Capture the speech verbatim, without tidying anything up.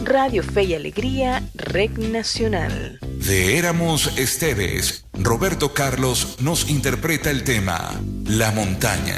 Radio Fe y Alegría, Red Nacional. De Éramos Esteves, Roberto Carlos nos interpreta el tema La Montaña.